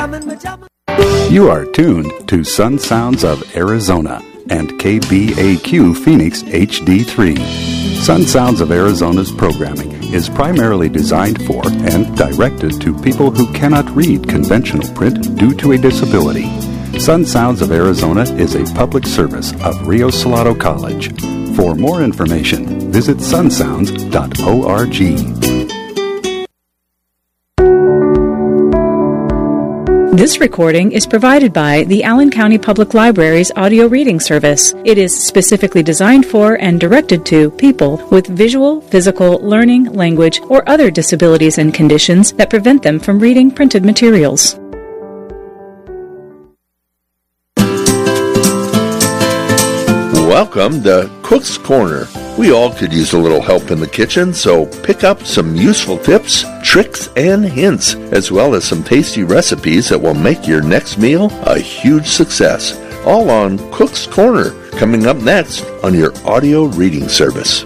You are tuned to Sun Sounds of Arizona and KBAQ Phoenix HD3. Sun Sounds of Arizona's programming is primarily designed for and directed to people who cannot read conventional print due to a disability. Sun Sounds of Arizona is a public service of Rio Salado College. For more information, visit sunsounds.org. This recording is provided by the Allen County Public Library's audio reading service. It is specifically designed for and directed to people with visual, physical, learning, language, or other disabilities and conditions that prevent them from reading printed materials. Welcome to Cook's Corner. We all could use a little help in the kitchen, so pick up some useful tips, tricks, and hints, as well as some tasty recipes that will make your next meal a huge success. All on Cook's Corner, coming up next on your audio reading service.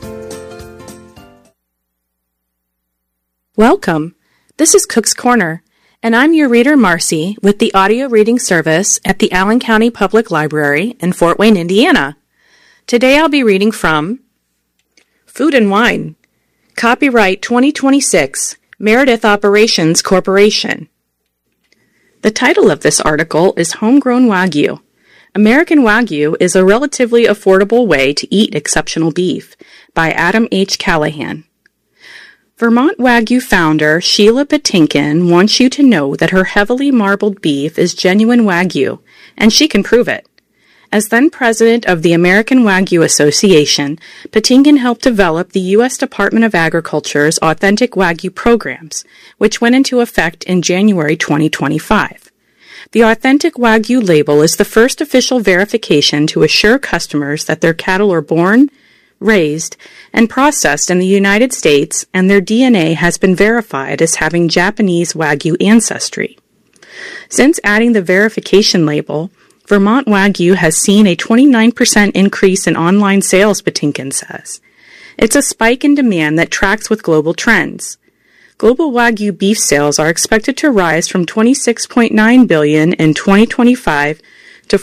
Welcome. This is Cook's Corner, and I'm your reader, Marcy, with the audio reading service at the Allen County Public Library in Fort Wayne, Indiana. Today I'll be reading from Food and Wine, Copyright 2026, Meredith Operations Corporation. The title of this article is Homegrown Wagyu. American Wagyu is a relatively affordable way to eat exceptional beef, by Adam H. Callahan. Vermont Wagyu founder Sheila Patinkin wants you to know that her heavily marbled beef is genuine Wagyu, and she can prove it. As then president of the American Wagyu Association, Patinkin helped develop the U.S. Department of Agriculture's Authentic Wagyu programs, which went into effect in January 2025. The Authentic Wagyu label is the first official verification to assure customers that their cattle are born, raised, and processed in the United States, and their DNA has been verified as having Japanese Wagyu ancestry. Since adding the verification label, Vermont Wagyu has seen a 29% increase in online sales, Patinkin says. It's a spike in demand that tracks with global trends. Global Wagyu beef sales are expected to rise from $26.9 billion in 2025 to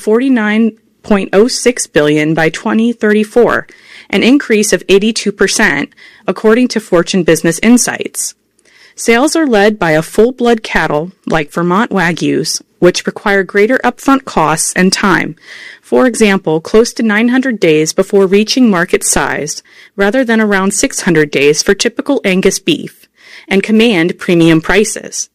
$49.06 billion by 2034, an increase of 82%, according to Fortune Business Insights. Sales are led by a full-blood cattle, like Vermont Wagyus, which require greater upfront costs and time, for example, close to 900 days before reaching market size, rather than around 600 days for typical Angus beef, and command premium prices.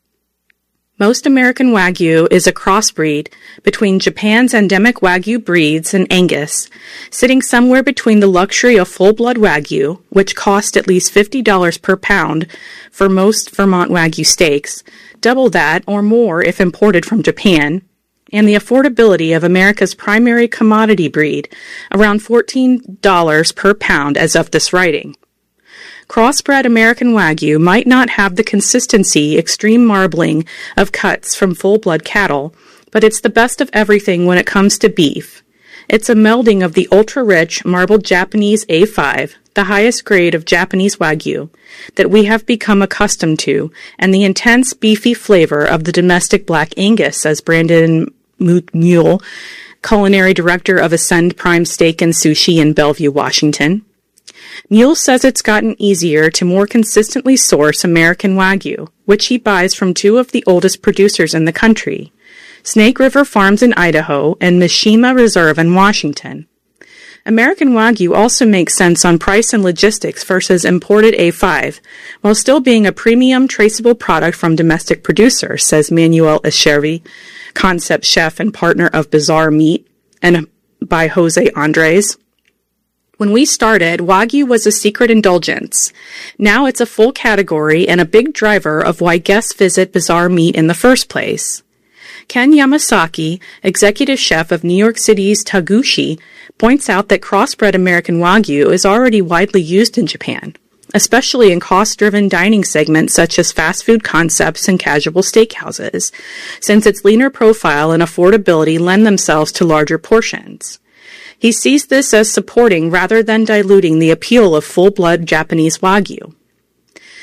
Most American Wagyu is a crossbreed between Japan's endemic Wagyu breeds and Angus, sitting somewhere between the luxury of full-blood Wagyu, which cost at least $50 per pound for most Vermont Wagyu steaks, double that or more if imported from Japan, and the affordability of America's primary commodity breed, around $14 per pound as of this writing. Crossbred American Wagyu might not have the consistency, extreme marbling of cuts from full-blood cattle, but it's the best of everything when it comes to beef. It's a melding of the ultra-rich marbled Japanese A5, the highest grade of Japanese Wagyu, that we have become accustomed to, and the intense beefy flavor of the domestic Black Angus, says Brandon Mule, culinary director of Ascend Prime Steak and Sushi in Bellevue, Washington. Mule says it's gotten easier to more consistently source American Wagyu, which he buys from two of the oldest producers in the country, Snake River Farms in Idaho and Mishima Reserve in Washington. American Wagyu also makes sense on price and logistics versus imported A5, while still being a premium traceable product from domestic producers, says Manuel Echeverry, concept chef and partner of Bizarre Meat, and by Jose Andres. When we started, Wagyu was a secret indulgence. Now it's a full category and a big driver of why guests visit Bizarre Meat in the first place. Ken Yamasaki, executive chef of New York City's Taguchi, points out that crossbred American Wagyu is already widely used in Japan, especially in cost-driven dining segments such as fast food concepts and casual steakhouses, since its leaner profile and affordability lend themselves to larger portions. He sees this as supporting rather than diluting the appeal of full-blood Japanese Wagyu.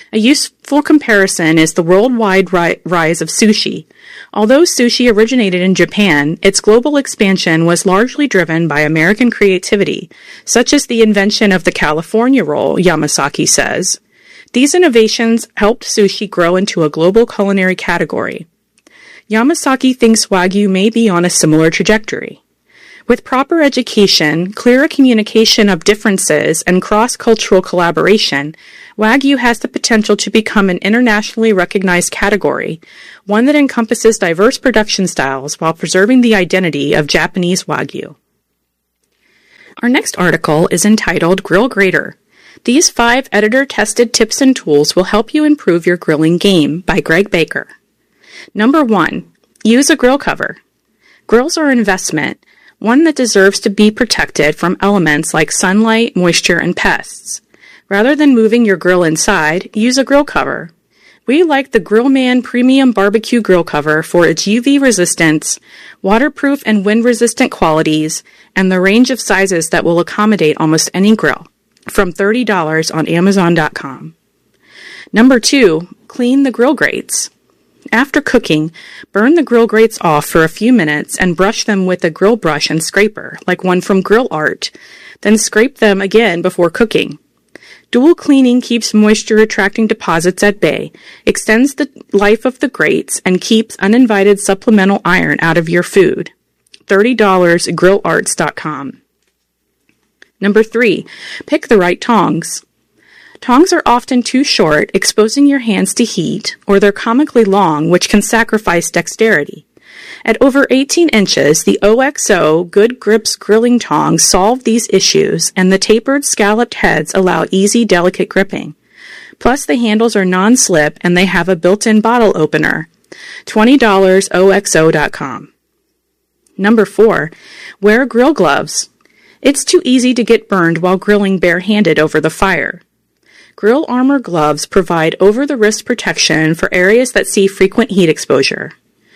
A useful comparison is the worldwide rise of sushi. Although sushi originated in Japan, its global expansion was largely driven by American creativity, such as the invention of the California roll, Yamasaki says. These innovations helped sushi grow into a global culinary category. Yamasaki thinks Wagyu may be on a similar trajectory. With proper education, clearer communication of differences, and cross-cultural collaboration, Wagyu has the potential to become an internationally recognized category, one that encompasses diverse production styles while preserving the identity of Japanese Wagyu. Our next article is entitled Grill Grater. These 5 editor-tested tips and tools will help you improve your grilling game by Greg Baker. Number 1. Use a grill cover. Grills are an investment, one that deserves to be protected from elements like sunlight, moisture, and pests. Rather than moving your grill inside, use a grill cover. We like the Grillman Premium Barbecue Grill Cover for its UV resistance, waterproof and wind-resistant qualities, and the range of sizes that will accommodate almost any grill, from $30 on Amazon.com. Number 2, clean the grill grates. After cooking, burn the grill grates off for a few minutes and brush them with a grill brush and scraper, like one from Grill Art. Then scrape them again before cooking. Dual cleaning keeps moisture-attracting deposits at bay, extends the life of the grates, and keeps uninvited supplemental iron out of your food. $30 GrillArts.com. Number 3, pick the right tongs. Tongs are often too short, exposing your hands to heat, or they're comically long, which can sacrifice dexterity. At over 18 inches, the OXO Good Grips grilling tongs solve these issues, and the tapered, scalloped heads allow easy, delicate gripping. Plus, the handles are non-slip, and they have a built-in bottle opener. $20 OXO.com. Number 4, wear grill gloves. It's too easy to get burned while grilling barehanded over the fire. Grill Armor gloves provide over-the-wrist protection for areas that see frequent heat exposure.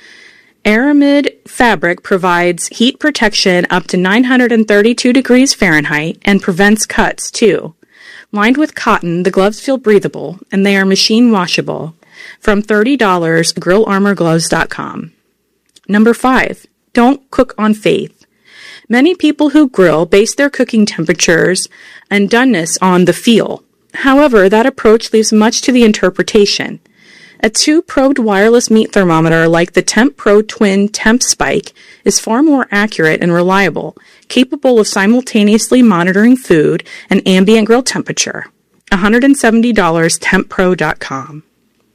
Aramid fabric provides heat protection up to 932 degrees Fahrenheit and prevents cuts, too. Lined with cotton, the gloves feel breathable, and they are machine washable. From $30, GrillArmorGloves.com. Number 5, don't cook on faith. Many people who grill base their cooking temperatures and doneness on the feel. However, that approach leaves much to the interpretation. A 2-probed wireless meat thermometer like the Temp Pro Twin Temp Spike is far more accurate and reliable, capable of simultaneously monitoring food and ambient grill temperature. $170 TempPro.com.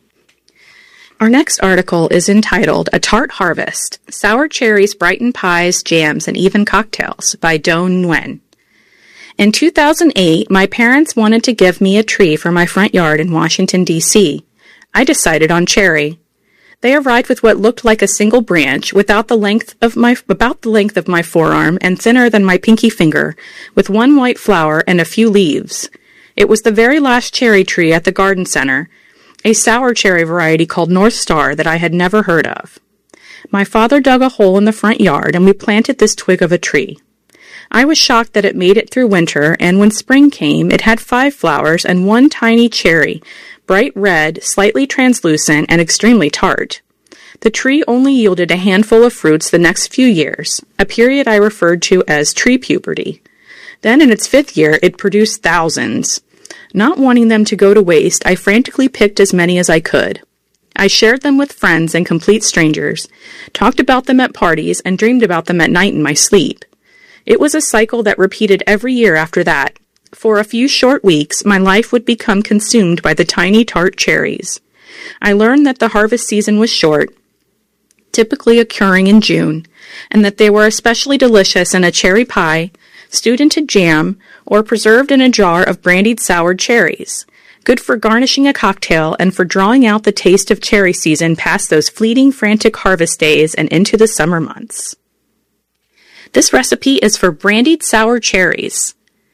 Our next article is entitled A Tart Harvest, Sour Cherries Brighten Pies, Jams, and Even Cocktails by Doan Nguyen. In 2008, my parents wanted to give me a tree for my front yard in Washington, D.C. I decided on cherry. They arrived with what looked like a single branch, about the length of my forearm and thinner than my pinky finger, with one white flower and a few leaves. It was the very last cherry tree at the garden center, a sour cherry variety called North Star that I had never heard of. My father dug a hole in the front yard, and we planted this twig of a tree. I was shocked that it made it through winter, and when spring came, it had 5 flowers and 1 tiny cherry, bright red, slightly translucent, and extremely tart. The tree only yielded a handful of fruits the next few years, a period I referred to as tree puberty. Then, in its 5th year, it produced thousands. Not wanting them to go to waste, I frantically picked as many as I could. I shared them with friends and complete strangers, talked about them at parties, and dreamed about them at night in my sleep. It was a cycle that repeated every year after that. For a few short weeks, my life would become consumed by the tiny tart cherries. I learned that the harvest season was short, typically occurring in June, and that they were especially delicious in a cherry pie, stewed into jam, or preserved in a jar of brandied soured cherries. Good for garnishing a cocktail and for drawing out the taste of cherry season past those fleeting, frantic harvest days and into the summer months. This recipe is for brandied sour cherries.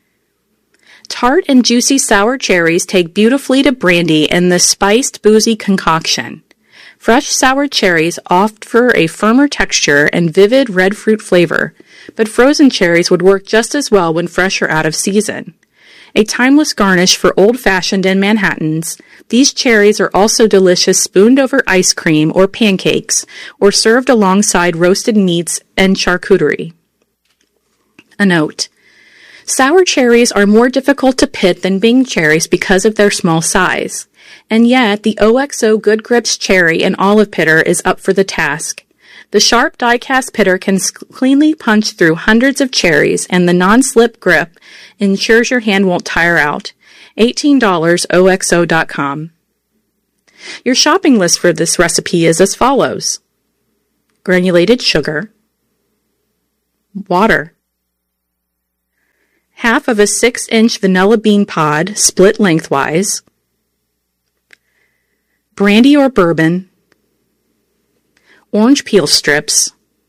Tart and juicy sour cherries take beautifully to brandy in this spiced, boozy concoction. Fresh sour cherries offer a firmer texture and vivid red fruit flavor, but frozen cherries would work just as well when fresh or out of season. A timeless garnish for old-fashioned and Manhattans, these cherries are also delicious spooned over ice cream or pancakes, or served alongside roasted meats and charcuterie. A note: sour cherries are more difficult to pit than Bing cherries because of their small size, and yet the OXO Good Grips cherry and olive pitter is up for the task. The sharp die-cast pitter can cleanly punch through hundreds of cherries, and the non-slip grip ensures your hand won't tire out. $18 OXO.com. Your shopping list for this recipe is as follows: granulated sugar, water, half of a 6-inch vanilla bean pod split lengthwise, brandy or bourbon, orange peel strips,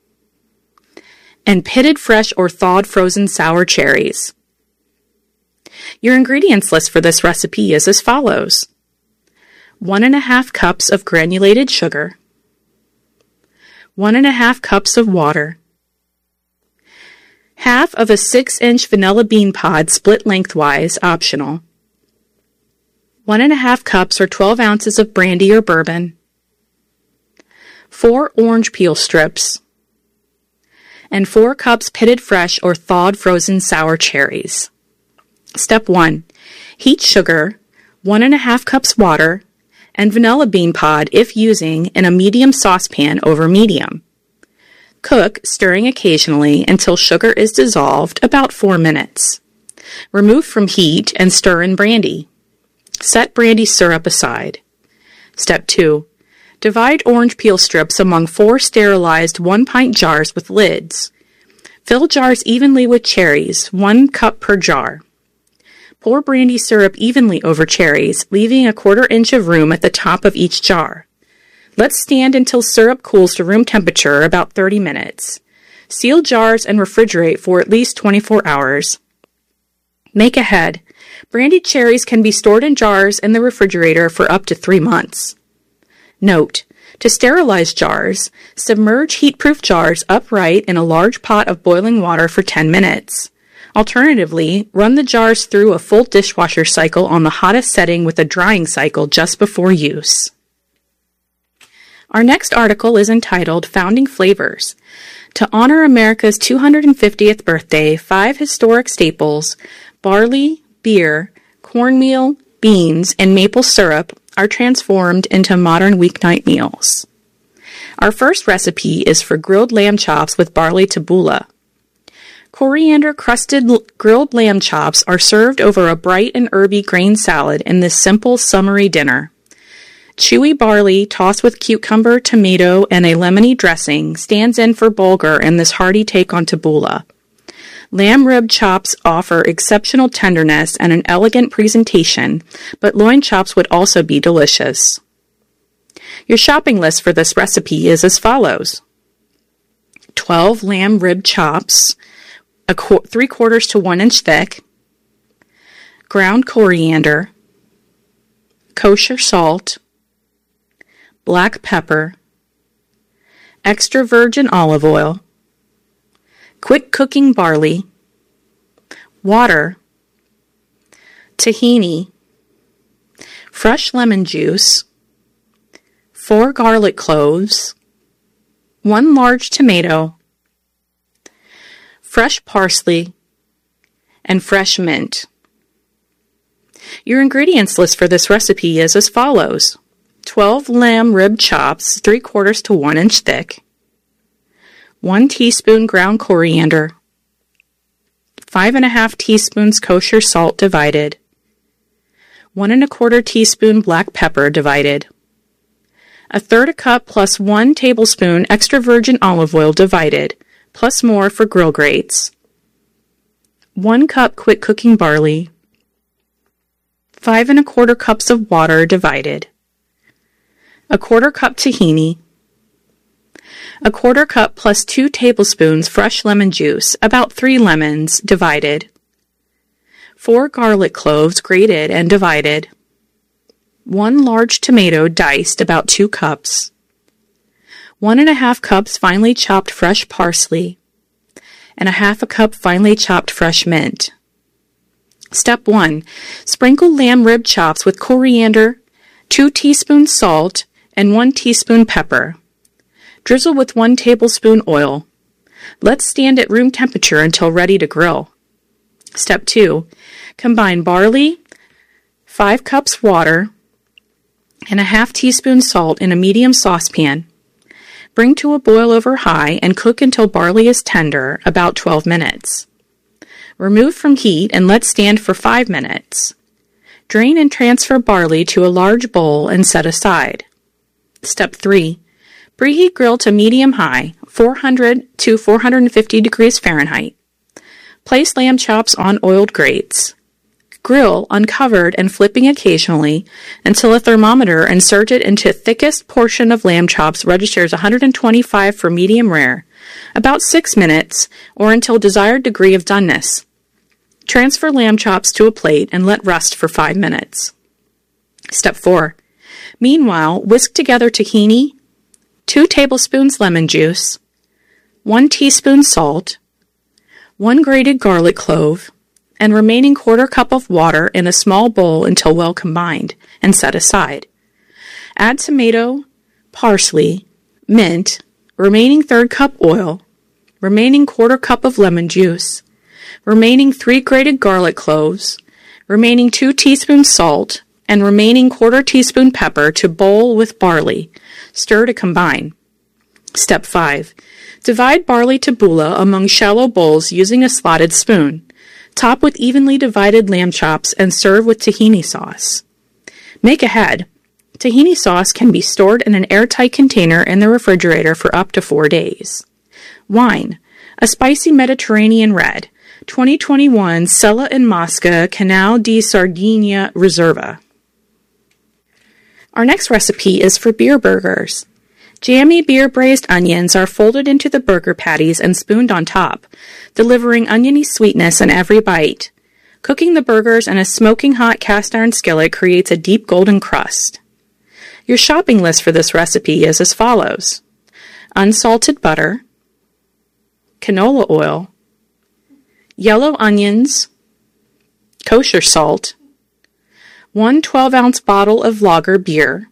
and pitted fresh or thawed frozen sour cherries. Your ingredients list for this recipe is as follows: 1½ cups of granulated sugar, 1½ cups of water, half of a 6-inch vanilla bean pod split lengthwise, optional, 1½ cups or 12 ounces of brandy or bourbon, 4 orange peel strips, and 4 cups pitted fresh or thawed frozen sour cherries. Step 1. Heat sugar, 1½ cups water, and vanilla bean pod if using in a medium saucepan over medium. Cook, stirring occasionally until sugar is dissolved, about 4 minutes. Remove from heat and stir in brandy. Set brandy syrup aside. Step 2. Divide orange peel strips among 4 sterilized 1-pint jars with lids. Fill jars evenly with cherries, 1 cup per jar. Pour brandy syrup evenly over cherries, leaving a 1/4 inch of room at the top of each jar. Let stand until syrup cools to room temperature, about 30 minutes. Seal jars and refrigerate for at least 24 hours. Make ahead. Brandied cherries can be stored in jars in the refrigerator for up to 3 months. Note: to sterilize jars, submerge heat-proof jars upright in a large pot of boiling water for 10 minutes. Alternatively, run the jars through a full dishwasher cycle on the hottest setting with a drying cycle just before use. Our next article is entitled Founding Flavors. To honor America's 250th birthday, 5 historic staples, barley, beer, cornmeal, beans, and maple syrup, are transformed into modern weeknight meals. Our first recipe is for grilled lamb chops with barley tabbouleh. Coriander-crusted grilled lamb chops are served over a bright and herby grain salad in this simple, summery dinner. Chewy barley tossed with cucumber, tomato, and a lemony dressing stands in for bulgur in this hearty take on tabbouleh. Lamb rib chops offer exceptional tenderness and an elegant presentation, but loin chops would also be delicious. Your shopping list for this recipe is as follows: 12 lamb rib chops, 3/4 to 1 inch thick, ground coriander, kosher salt, black pepper, extra virgin olive oil, quick cooking barley, water, tahini, fresh lemon juice, 4 garlic cloves, 1 large tomato, fresh parsley, and fresh mint. Your ingredients list for this recipe is as follows: 12 lamb rib chops, 3/4 to 1 inch thick, 1 teaspoon ground coriander, 5½ teaspoons kosher salt divided, 1 1/4 teaspoon black pepper divided, 1/3 cup plus 1 tablespoon extra virgin olive oil divided, plus more for grill grates, 1 cup quick cooking barley, 5 1/4 cups of water divided, 1/4 cup tahini, 1/4 cup plus 2 tablespoons fresh lemon juice, about 3 lemons, divided, 4 garlic cloves grated and divided, 1 large tomato diced, about 2 cups, 1 1/2 cups finely chopped fresh parsley, and 1/2 cup finely chopped fresh mint. Step 1. Sprinkle lamb rib chops with coriander, 2 teaspoons salt, and 1 teaspoon pepper. Drizzle with 1 tablespoon oil. Let stand at room temperature until ready to grill. Step 2. Combine barley, 5 cups water, and a half teaspoon salt in a medium saucepan. Bring to a boil over high and cook until barley is tender, about 12 minutes. Remove from heat and let stand for 5 minutes. Drain and transfer barley to a large bowl and set aside. Step 3. Preheat grill to medium-high, 400 to 450 degrees Fahrenheit. Place lamb chops on oiled grates. Grill uncovered and flipping occasionally until a thermometer inserted into thickest portion of lamb chops registers 125 for medium rare, about 6 minutes, or until desired degree of doneness. Transfer lamb chops to a plate and let rest for 5 minutes. Step 4. Meanwhile, whisk together tahini, 2 tablespoons lemon juice, 1 teaspoon salt, 1 grated garlic clove, and remaining 1/4 cup of water in a small bowl until well combined, and set aside. Add tomato, parsley, mint, remaining 1/3 cup oil, remaining 1/4 cup of lemon juice, remaining 3 grated garlic cloves, remaining 2 teaspoons salt, and remaining 1/4 teaspoon pepper to bowl with barley. Stir to combine. Step 5. Divide barley tabbouleh among shallow bowls using a slotted spoon. Top with evenly divided lamb chops and serve with tahini sauce. Make ahead. Tahini sauce can be stored in an airtight container in the refrigerator for up to 4 days. Wine. A spicy Mediterranean red. 2021 Sella and Mosca Canal di Sardegna Reserva. Our next recipe is for beer burgers. Jammy beer braised onions are folded into the burger patties and spooned on top, delivering oniony sweetness in every bite. Cooking the burgers in a smoking hot cast iron skillet creates a deep golden crust. Your shopping list for this recipe is as follows: unsalted butter, canola oil, yellow onions, kosher salt, 1 12-ounce bottle of lager beer,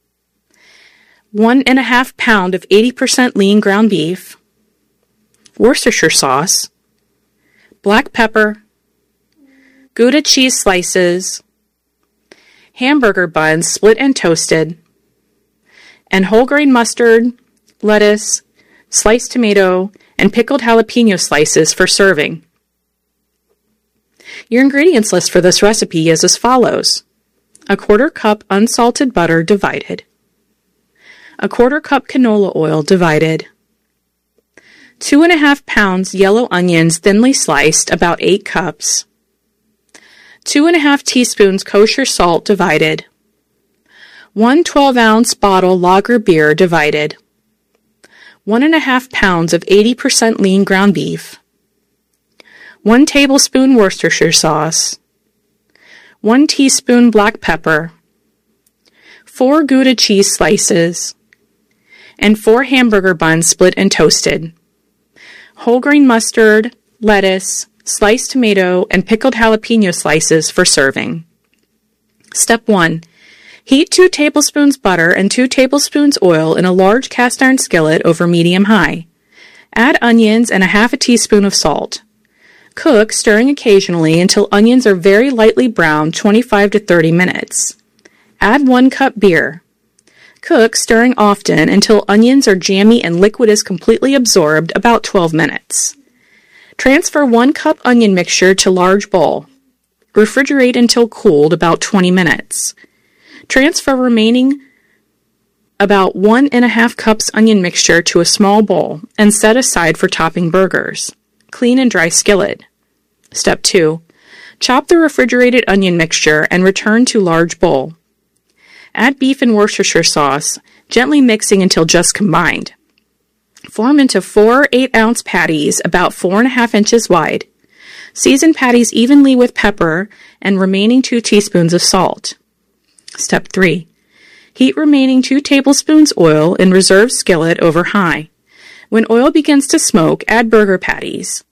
1½ pound of 80% lean ground beef, Worcestershire sauce, black pepper, Gouda cheese slices, hamburger buns split and toasted, and whole grain mustard, lettuce, sliced tomato, and pickled jalapeno slices for serving. Your ingredients list for this recipe is as follows: 1/4 cup unsalted butter divided, 1/4 cup canola oil divided, 2½ pounds yellow onions thinly sliced, about 8 cups, 2½ teaspoons kosher salt divided, 1 12-ounce bottle lager beer divided, 1½ pounds of 80% lean ground beef, 1 tablespoon Worcestershire sauce, 1 teaspoon black pepper, 4 Gouda cheese slices, and 4 hamburger buns split and toasted, whole grain mustard, lettuce, sliced tomato, and pickled jalapeno slices for serving. Step 1. Heat 2 tablespoons butter and 2 tablespoons oil in a large cast iron skillet over medium-high. Add onions and 1/2 teaspoon of salt. Cook, stirring occasionally until onions are very lightly browned, 25 to 30 minutes. Add 1 cup beer. Cook, stirring often until onions are jammy and liquid is completely absorbed, about 12 minutes. Transfer 1 cup onion mixture to large bowl. Refrigerate until cooled, about 20 minutes. Transfer remaining about 1½ cups onion mixture to a small bowl and set aside for topping burgers. Clean and dry skillet. Step 2. Chop the refrigerated onion mixture and return to large bowl. Add beef and Worcestershire sauce, gently mixing until just combined. Form into 4 8-ounce patties about 4½ inches wide. Season patties evenly with pepper and remaining 2 teaspoons of salt. Step 3. Heat remaining 2 tablespoons oil in reserved skillet over high. When oil begins to smoke, add burger patties.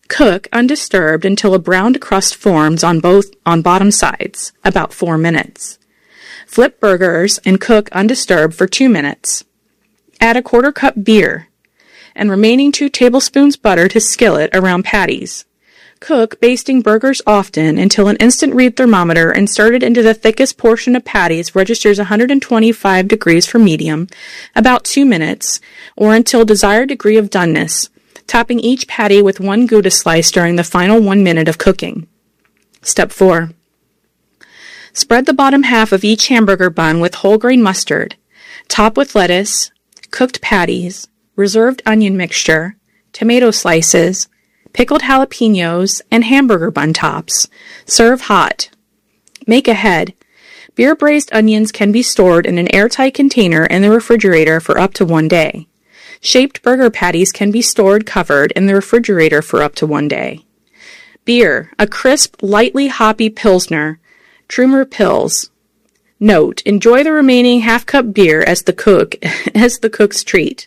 Cook undisturbed until a browned crust forms on bottom sides, about 4 minutes. Flip burgers and cook undisturbed for 2 minutes. Add a 1/4 cup beer and remaining 2 tablespoons butter to skillet around patties. Cook, basting burgers often until an instant read thermometer inserted into the thickest portion of patties registers 125 degrees for medium, about 2 minutes, or until desired degree of doneness, topping each patty with 1 Gouda slice during the final 1 minute of cooking. Step 4. Spread the bottom half of each hamburger bun with whole grain mustard. Top with lettuce, cooked patties, reserved onion mixture, tomato slices, pickled jalapenos, and hamburger bun tops. Serve hot. Make ahead. Beer braised onions can be stored in an airtight container in the refrigerator for up to 1 day. Shaped burger patties can be stored covered in the refrigerator for up to 1 day. Beer, a crisp, lightly hoppy Pilsner, Trumer Pils. Note, enjoy the remaining half-cup beer as the cook's treat.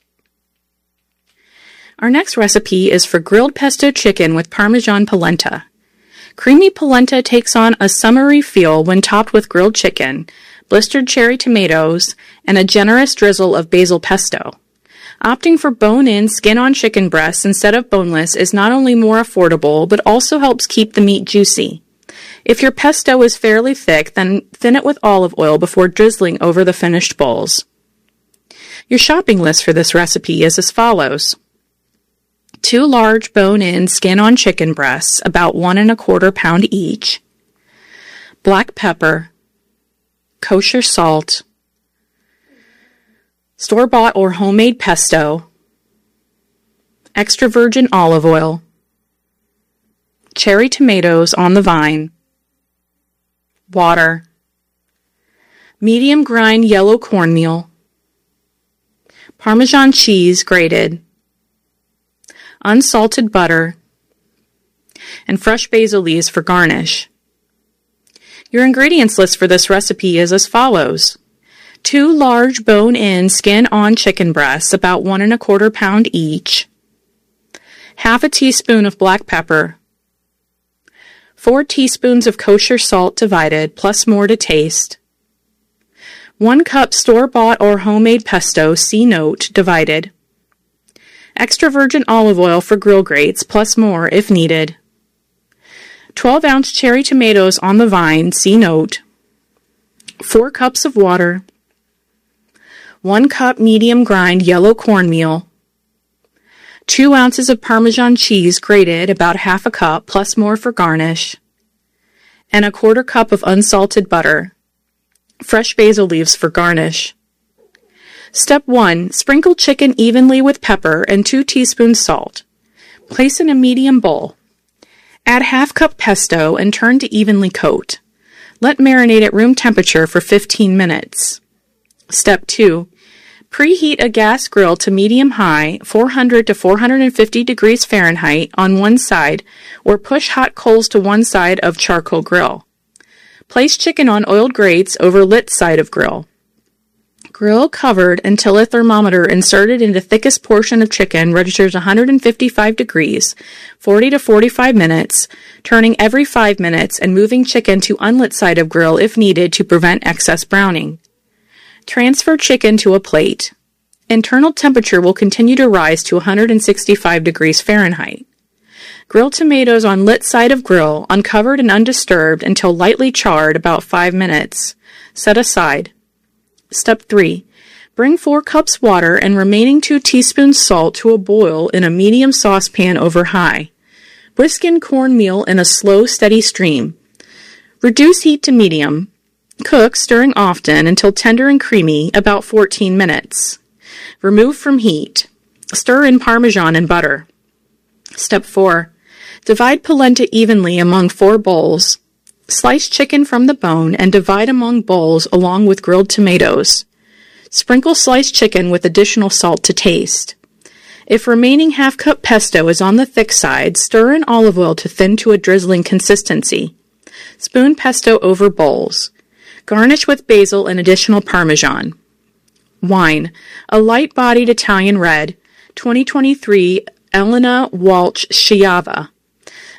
Our next recipe is for grilled pesto chicken with Parmesan polenta. Creamy polenta takes on a summery feel when topped with grilled chicken, blistered cherry tomatoes, and a generous drizzle of basil pesto. Opting for bone-in, skin-on chicken breasts instead of boneless is not only more affordable, but also helps keep the meat juicy. If your pesto is fairly thick, then thin it with olive oil before drizzling over the finished bowls. Your shopping list for this recipe is as follows. 2 large bone-in, skin-on chicken breasts, about 1 1/4 pound each. Black pepper, kosher salt, store-bought or homemade pesto, extra virgin olive oil, cherry tomatoes on the vine, water, medium grind yellow cornmeal, Parmesan cheese grated, unsalted butter, and fresh basil leaves for garnish. Your ingredients list for this recipe is as follows. 2 large bone-in, skin-on chicken breasts, about 1 1/4 pound each. Half a teaspoon of black pepper. 4 teaspoons of kosher salt divided, plus more to taste. 1 cup store-bought or homemade pesto, see note, divided. Extra virgin olive oil for grill grates, plus more if needed. 12-ounce cherry tomatoes on the vine, see note. 4 cups of water. 1 cup medium grind yellow cornmeal. 2 ounces of Parmesan cheese grated, about half a cup, plus more for garnish. And a 1/4 cup of unsalted butter. Fresh basil leaves for garnish. Step 1. Sprinkle chicken evenly with pepper and 2 teaspoons salt. Place in a medium bowl. Add half cup pesto and turn to evenly coat. Let marinate at room temperature for 15 minutes. Step 2. Preheat a gas grill to medium-high, 400 to 450 degrees Fahrenheit on one side, or push hot coals to one side of charcoal grill. Place chicken on oiled grates over lit side of grill. Grill covered until a thermometer inserted in the thickest portion of chicken registers 155 degrees, 40 to 45 minutes, turning every 5 minutes and moving chicken to unlit side of grill if needed to prevent excess browning. Transfer chicken to a plate. Internal temperature will continue to rise to 165 degrees Fahrenheit. Grill tomatoes on lit side of grill, uncovered and undisturbed until lightly charred, about 5 minutes. Set aside. Step 3. Bring 4 cups water and remaining 2 teaspoons salt to a boil in a medium saucepan over high. Whisk in cornmeal in a slow, steady stream. Reduce heat to medium. Cook, stirring often, until tender and creamy, about 14 minutes. Remove from heat. Stir in Parmesan and butter. Step 4. Divide polenta evenly among 4 bowls. Slice chicken from the bone and divide among bowls along with grilled tomatoes. Sprinkle sliced chicken with additional salt to taste. If remaining half-cup pesto is on the thick side, stir in olive oil to thin to a drizzling consistency. Spoon pesto over bowls. Garnish with basil and additional Parmesan. Wine. A light-bodied Italian red, 2023 Elena Walsh Schiava.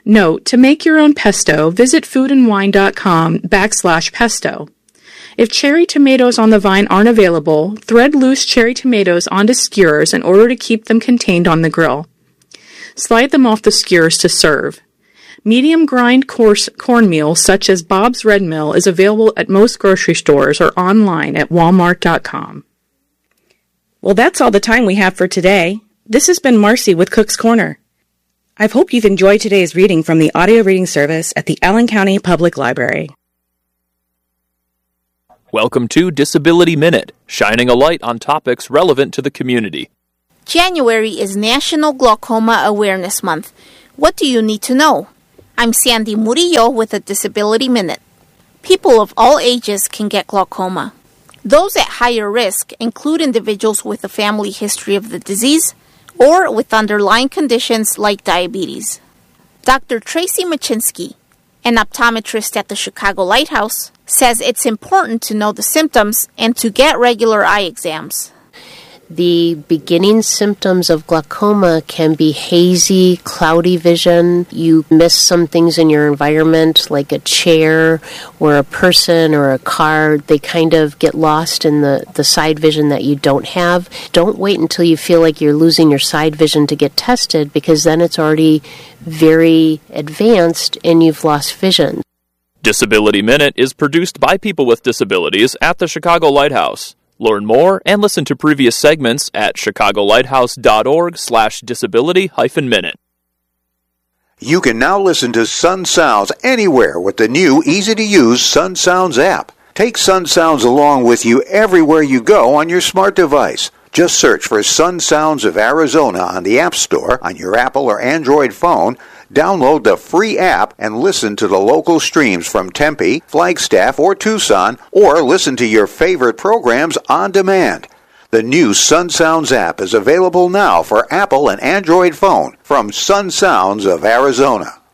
Note, to make your own pesto, visit foodandwine.com/pesto. If cherry tomatoes on the vine aren't available, thread loose cherry tomatoes onto skewers in order to keep them contained on the grill. Slide them off the skewers to serve. Medium grind coarse cornmeal such as Bob's Red Mill is available at most grocery stores or online at walmart.com. Well, that's all the time we have for today. This has been Marcy with Cook's Corner. I hope you've enjoyed today's reading from the audio reading service at the Allen County Public Library. Welcome to Disability Minute, shining a light on topics relevant to the community. January is National Glaucoma Awareness Month. What do you need to know? I'm Sandy Murillo with a Disability Minute. People of all ages can get glaucoma. Those at higher risk include individuals with a family history of the disease or with underlying conditions like diabetes. Dr. Tracy Machinsky, an optometrist at the Chicago Lighthouse, says it's important to know the symptoms and to get regular eye exams. The beginning symptoms of glaucoma can be hazy, cloudy vision. You miss some things in your environment, like a chair or a person or a car. They kind of get lost in the side vision that you don't have. Don't wait until you feel like you're losing your side vision to get tested, because then it's already very advanced and you've lost vision. Disability Minute is produced by people with disabilities at the Chicago Lighthouse. Learn more and listen to previous segments at chicagolighthouse.org/disability-minute. You can now listen to Sun Sounds anywhere with the new easy-to-use Sun Sounds app. Take Sun Sounds along with you everywhere you go on your smart device. Just search for Sun Sounds of Arizona on the App Store on your Apple or Android phone. Download the free app and listen to the local streams from Tempe, Flagstaff, or Tucson, or listen to your favorite programs on demand. The new Sun Sounds app is available now for Apple and Android phone from Sun Sounds of Arizona.